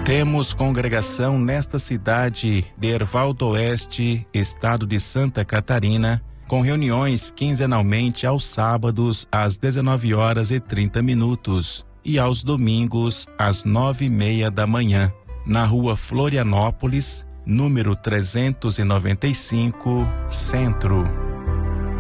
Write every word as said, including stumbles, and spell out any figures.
Temos congregação nesta cidade de Erval do Oeste, estado de Santa Catarina, com reuniões quinzenalmente aos sábados às dezenove horas e trinta minutos e aos domingos às nove e meia da manhã, na rua Florianópolis, número trezentos e noventa e cinco, Centro.